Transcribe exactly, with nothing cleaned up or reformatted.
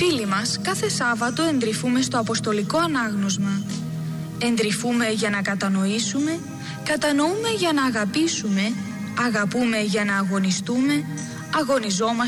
Φίλοι μας, κάθε Σάββατο εντρυφούμε στο Αποστολικό Ανάγνωσμα. Εντρυφούμε για να κατανοήσουμε, κατανοούμε για να αγαπήσουμε, αγαπούμε για να αγωνιστούμε, αγωνιζόμαστε